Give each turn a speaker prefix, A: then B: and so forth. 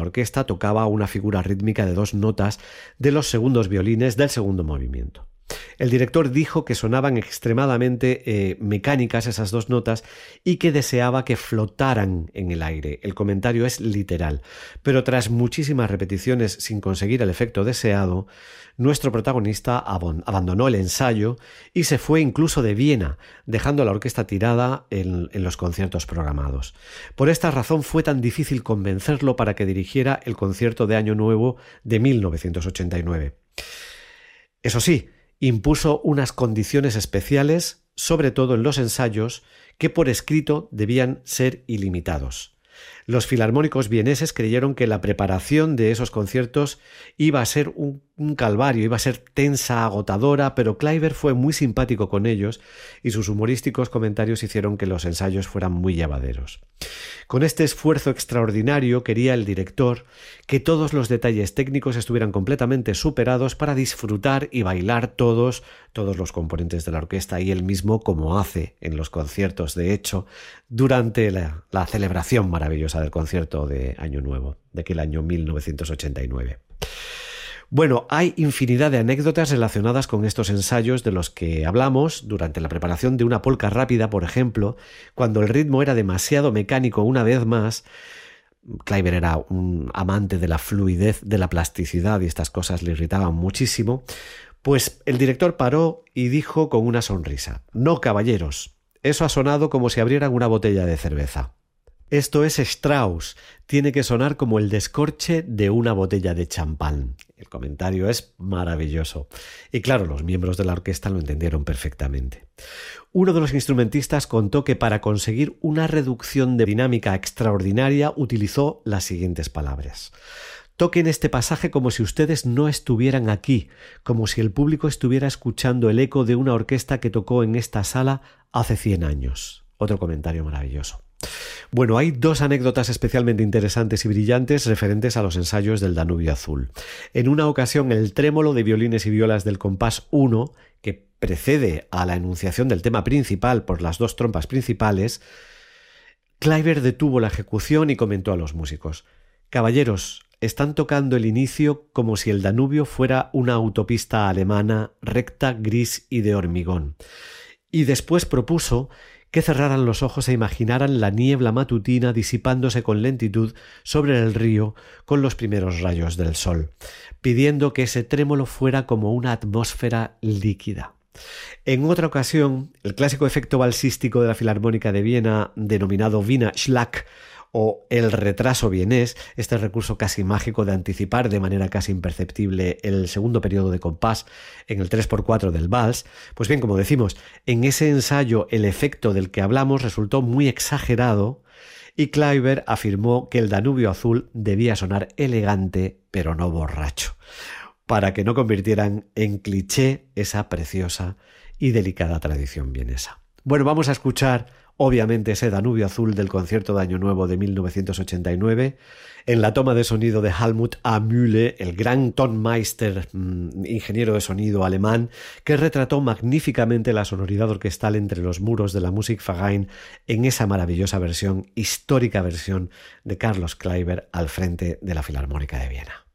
A: orquesta tocaba una figura rítmica de 2 notas de los segundos violines del segundo movimiento. El director dijo que sonaban extremadamente mecánicas esas 2 notas y que deseaba que flotaran en el aire. El comentario es literal, pero tras muchísimas repeticiones sin conseguir el efecto deseado, nuestro protagonista abandonó el ensayo y se fue incluso de Viena, dejando a la orquesta tirada en los conciertos programados. Por esta razón fue tan difícil convencerlo para que dirigiera el concierto de Año Nuevo de 1989. Eso sí, impuso unas condiciones especiales, sobre todo en los ensayos, que por escrito debían ser ilimitados. Los filarmónicos vieneses creyeron que la preparación de esos conciertos iba a ser un calvario, iba a ser tensa, agotadora, pero Kleiber fue muy simpático con ellos y sus humorísticos comentarios hicieron que los ensayos fueran muy llevaderos. Con este esfuerzo extraordinario quería el director que todos los detalles técnicos estuvieran completamente superados para disfrutar y bailar todos los componentes de la orquesta y él mismo, como hace en los conciertos, de hecho, durante la celebración maravillosa del concierto de Año Nuevo, de aquel año 1989. Bueno, hay infinidad de anécdotas relacionadas con estos ensayos de los que hablamos durante la preparación de una polca rápida, por ejemplo, cuando el ritmo era demasiado mecánico una vez más. Kleiber era un amante de la fluidez, de la plasticidad y estas cosas le irritaban muchísimo. Pues el director paró y dijo con una sonrisa: «No, caballeros, eso ha sonado como si abrieran una botella de cerveza. Esto es Strauss, tiene que sonar como el descorche de una botella de champán». El comentario es maravilloso. Y claro, los miembros de la orquesta lo entendieron perfectamente. Uno de los instrumentistas contó que para conseguir una reducción de dinámica extraordinaria utilizó las siguientes palabras: «Toquen este pasaje como si ustedes no estuvieran aquí, como si el público estuviera escuchando el eco de una orquesta que tocó en esta sala hace 100 años». Otro comentario maravilloso. Bueno, hay 2 anécdotas especialmente interesantes y brillantes referentes a los ensayos del Danubio Azul. En una ocasión, el trémolo de violines y violas del compás 1, que precede a la enunciación del tema principal por las 2 trompas principales, Kleiber detuvo la ejecución y comentó a los músicos: «Caballeros, están tocando el inicio como si el Danubio fuera una autopista alemana recta, gris y de hormigón». Y después propuso que cerraran los ojos e imaginaran la niebla matutina disipándose con lentitud sobre el río con los primeros rayos del sol, pidiendo que ese trémolo fuera como una atmósfera líquida. En otra ocasión, el clásico efecto balsístico de la Filarmónica de Viena, denominado Wiener Schlag, o el retraso vienés, este recurso casi mágico de anticipar de manera casi imperceptible el segundo periodo de compás en el 3x4 del vals, pues bien, como decimos, en ese ensayo el efecto del que hablamos resultó muy exagerado y Kleiber afirmó que el Danubio Azul debía sonar elegante pero no borracho, para que no convirtieran en cliché esa preciosa y delicada tradición vienesa. Bueno, vamos a escuchar obviamente ese Danubio Azul del concierto de Año Nuevo de 1989, en la toma de sonido de Helmut A. Mühle, el gran Tonmeister, ingeniero de sonido alemán, que retrató magníficamente la sonoridad orquestal entre los muros de la Musikverein en esa maravillosa versión, histórica versión de Carlos Kleiber al frente de la Filarmónica de Viena.